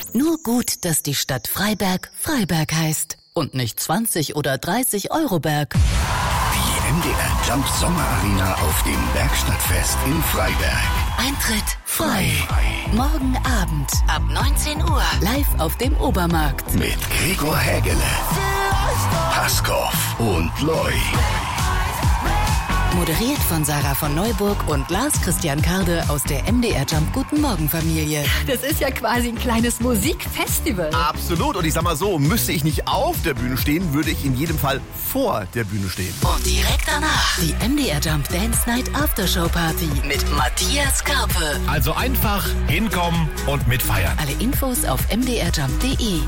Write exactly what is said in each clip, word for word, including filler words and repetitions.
Nur gut, dass die Stadt Freiberg Freiberg heißt und nicht zwanzig oder dreißig Euro Berg. Die M D R Jump Sommerarena auf dem Bergstadtfest in Freiberg. Eintritt frei. Morgen Abend ab neunzehn Uhr live auf dem Obermarkt. Mit Gregor Hägele, Paskov und Loy. Moderiert von Sarah von Neuburg und Lars Christian Karde aus der M D R Jump Guten Morgen Familie. Das ist ja quasi ein kleines Musikfestival. Absolut. Und ich sag mal so, müsste ich nicht auf der Bühne stehen, würde ich in jedem Fall vor der Bühne stehen. Und direkt danach die M D R Jump Dance Night Aftershow Party mit Matthias Karpe. Also einfach hinkommen und mitfeiern. Alle Infos auf m d r jump punkt d e.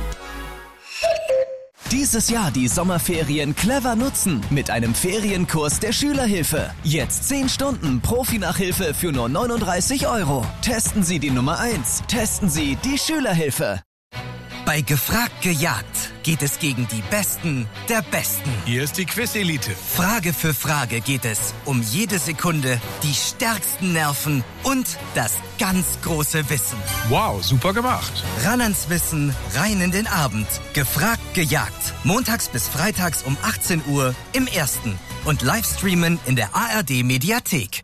Dieses Jahr die Sommerferien clever nutzen mit einem Ferienkurs der Schülerhilfe. Jetzt zehn Stunden Profi-Nachhilfe für nur neununddreißig Euro. Testen Sie die Nummer eins. Testen Sie die Schülerhilfe. Bei Gefragt gejagt geht es gegen die Besten der Besten. Hier ist die Quiz-Elite. Frage für Frage geht es um jede Sekunde, die stärksten Nerven und das ganz große Wissen. Wow, super gemacht. Ran ans Wissen, rein in den Abend. Gefragt gejagt. Montags bis freitags um achtzehn Uhr im Ersten. Und Livestreamen in der A R D-Mediathek.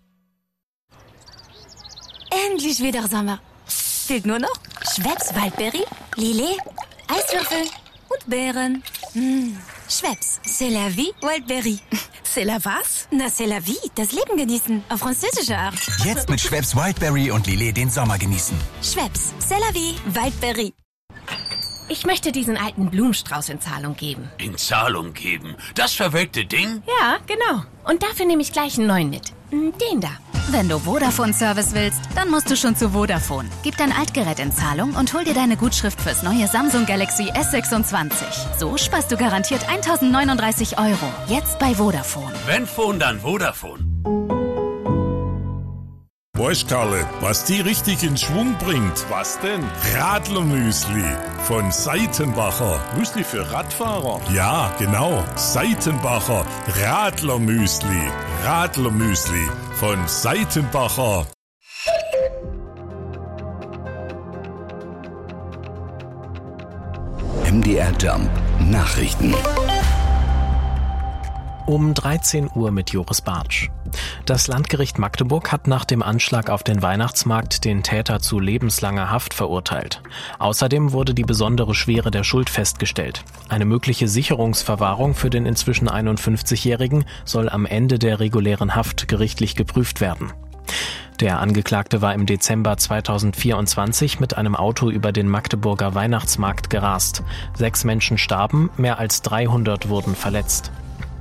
Endlich wieder Sommer. Fehlt nur noch Schweppes Waldbeere, Lillet, Eiswürfel und Beeren. Mmh. Schweppes, c'est la vie, Waldbeere. C'est la was? Na, c'est la vie, das Leben genießen, auf französische Art. Jetzt mit Schweppes Wildberry und Lillet den Sommer genießen. Schweppes, c'est la vie, Waldbeere. Ich möchte diesen alten Blumenstrauß in Zahlung geben. In Zahlung geben? Das verwelkte Ding? Ja, genau. Und dafür nehme ich gleich einen neuen mit. Den da. Wenn du Vodafone-Service willst, dann musst du schon zu Vodafone. Gib dein Altgerät in Zahlung und hol dir deine Gutschrift fürs neue Samsung Galaxy S sechsundzwanzig. So sparst du garantiert eintausendneununddreißig Euro. Jetzt bei Vodafone. Wenn Phone, dann Vodafone. Weißt Karle, was die richtig in Schwung bringt? Was denn? Radlermüsli von Seitenbacher. Müsli für Radfahrer? Ja, genau. Seitenbacher Radlermüsli. Radlermüsli von Seitenbacher. M D R Jump Nachrichten. Um dreizehn Uhr mit Joris Bartsch. Das Landgericht Magdeburg hat nach dem Anschlag auf den Weihnachtsmarkt den Täter zu lebenslanger Haft verurteilt. Außerdem wurde die besondere Schwere der Schuld festgestellt. Eine mögliche Sicherungsverwahrung für den inzwischen einundfünfzigjährigen soll am Ende der regulären Haft gerichtlich geprüft werden. Der Angeklagte war im Dezember zweitausendvierundzwanzig mit einem Auto über den Magdeburger Weihnachtsmarkt gerast. Sechs Menschen starben, mehr als dreihundert wurden verletzt.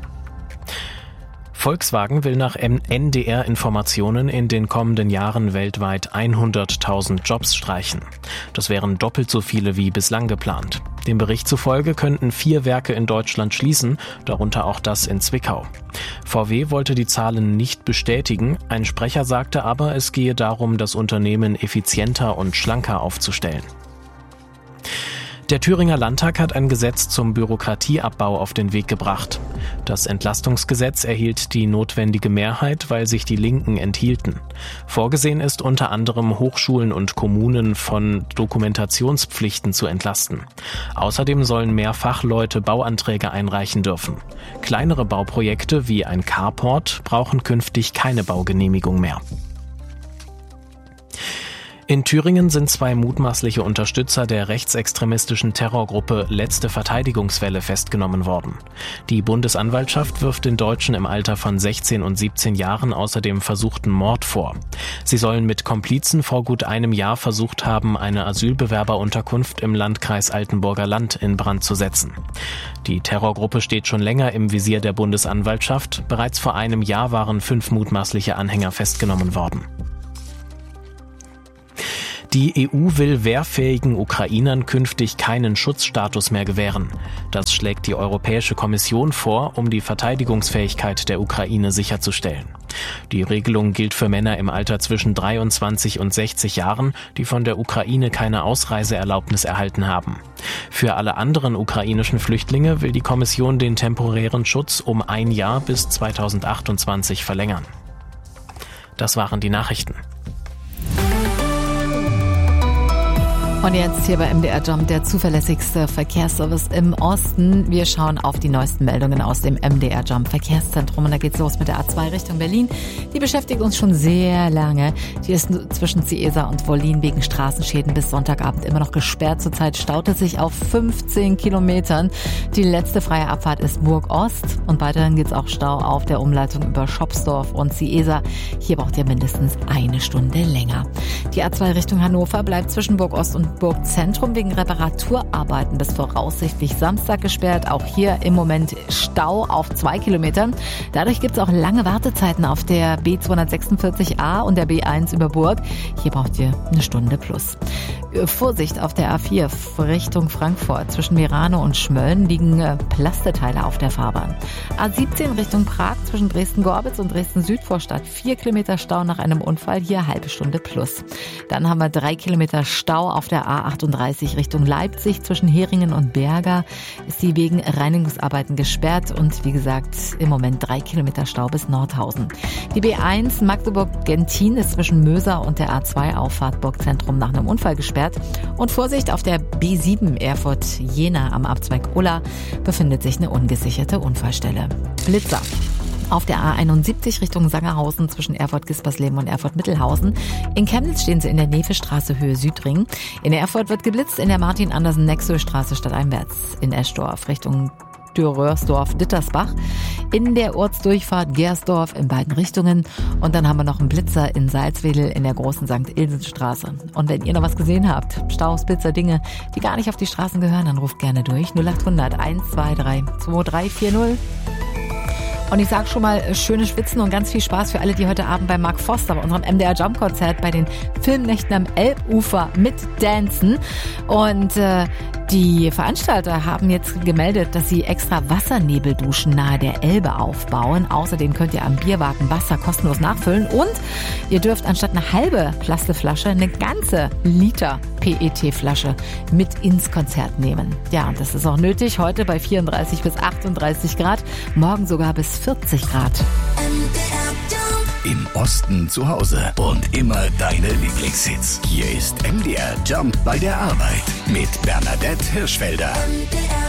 Volkswagen will nach N D R-Informationen in den kommenden Jahren weltweit hunderttausend Jobs streichen. Das wären doppelt so viele wie bislang geplant. Dem Bericht zufolge könnten vier Werke in Deutschland schließen, darunter auch das in Zwickau. V W wollte die Zahlen nicht bestätigen, ein Sprecher sagte aber, es gehe darum, das Unternehmen effizienter und schlanker aufzustellen. Der Thüringer Landtag hat ein Gesetz zum Bürokratieabbau auf den Weg gebracht. Das Entlastungsgesetz erhielt die notwendige Mehrheit, weil sich die Linken enthielten. Vorgesehen ist unter anderem Hochschulen und Kommunen von Dokumentationspflichten zu entlasten. Außerdem sollen mehr Fachleute Bauanträge einreichen dürfen. Kleinere Bauprojekte wie ein Carport brauchen künftig keine Baugenehmigung mehr. In Thüringen sind zwei mutmaßliche Unterstützer der rechtsextremistischen Terrorgruppe Letzte Verteidigungswelle festgenommen worden. Die Bundesanwaltschaft wirft den Deutschen im Alter von sechzehn und siebzehn Jahren außerdem versuchten Mord vor. Sie sollen mit Komplizen vor gut einem Jahr versucht haben, eine Asylbewerberunterkunft im Landkreis Altenburger Land in Brand zu setzen. Die Terrorgruppe steht schon länger im Visier der Bundesanwaltschaft. Bereits vor einem Jahr waren fünf mutmaßliche Anhänger festgenommen worden. Die E U will wehrfähigen Ukrainern künftig keinen Schutzstatus mehr gewähren. Das schlägt die Europäische Kommission vor, um die Verteidigungsfähigkeit der Ukraine sicherzustellen. Die Regelung gilt für Männer im Alter zwischen dreiundzwanzig und sechzig Jahren, die von der Ukraine keine Ausreiseerlaubnis erhalten haben. Für alle anderen ukrainischen Flüchtlinge will die Kommission den temporären Schutz um ein Jahr bis zweitausendachtundzwanzig verlängern. Das waren die Nachrichten. Und jetzt hier bei M D R Jump der zuverlässigste Verkehrsservice im Osten. Wir schauen auf die neuesten Meldungen aus dem M D R Jump Verkehrszentrum. Und da geht's los mit der A zwei Richtung Berlin. Die beschäftigt uns schon sehr lange. Die ist zwischen Ciesa und Wollin wegen Straßenschäden bis Sonntagabend immer noch gesperrt. Zurzeit staut es sich auf fünfzehn Kilometern. Die letzte freie Abfahrt ist Burg Ost. Und weiterhin geht's auch Stau auf der Umleitung über Schopsdorf und Ciesa. Hier braucht ihr mindestens eine Stunde länger. Die A zwei Richtung Hannover bleibt zwischen Burg Ost und Burgzentrum wegen Reparaturarbeiten bis voraussichtlich Samstag gesperrt. Auch hier im Moment Stau auf zwei Kilometern. Dadurch gibt es auch lange Wartezeiten auf der B zweihundertsechsundvierzig A und der B eins über Burg. Hier braucht ihr eine Stunde plus. Vorsicht auf der A vier Richtung Frankfurt. Zwischen Merano und Schmölln liegen Plasteteile auf der Fahrbahn. A siebzehn Richtung Prag zwischen Dresden-Gorbitz und Dresden-Südvorstadt. Vier Kilometer Stau nach einem Unfall. Hier halbe Stunde plus. Dann haben wir drei Kilometer Stau auf der A achtunddreißig Richtung Leipzig. Zwischen Heringen und Berger ist sie wegen Reinigungsarbeiten gesperrt. Und wie gesagt, im Moment drei Kilometer Stau bis Nordhausen. Die B eins Magdeburg-Gentin ist zwischen Möser und der A zwei Auffahrt Burgzentrum nach einem Unfall gesperrt. Und Vorsicht, auf der B sieben Erfurt-Jena am Abzweig Ulla befindet sich eine ungesicherte Unfallstelle. Blitzer. Auf der A einundsiebzig Richtung Sangerhausen zwischen Erfurt-Gispersleben und Erfurt-Mittelhausen. In Chemnitz stehen sie in der Nevestraße Höhe Südring. In Erfurt wird geblitzt in der Martin-Andersen-Nexö-Straße stadteinwärts. In Eschdorf Richtung Dürrörsdorf-Dittersbach, in der Ortsdurchfahrt Gersdorf in beiden Richtungen. Und dann haben wir noch einen Blitzer in Salzwedel in der großen Sankt Ilsen-Straße. Und wenn ihr noch was gesehen habt, Staus, Blitzer, Dinge, die gar nicht auf die Straßen gehören, dann ruft gerne durch null achthundert eins zwei drei zwei drei vier null. Und ich sage schon mal, schöne Schwitzen und ganz viel Spaß für alle, die heute Abend bei Mark Foster bei unserem M D R Jump Konzert bei den Filmnächten am Elbufer mit dancen. Und äh, die Veranstalter haben jetzt gemeldet, dass sie extra Wassernebeldduschen nahe der Elbe aufbauen. Außerdem könnt ihr am Bierwagen Wasser kostenlos nachfüllen. Und ihr dürft anstatt eine halbe Plastikflasche eine ganze Liter P E T-Flasche mit ins Konzert nehmen. Ja, und das ist auch nötig. Heute bei vierunddreißig bis achtunddreißig Grad, morgen sogar bis vierzig Grad. Im Osten zu Hause und immer deine Lieblingshits. Hier ist M D R Jump bei der Arbeit mit Bernadette Hirschfelder.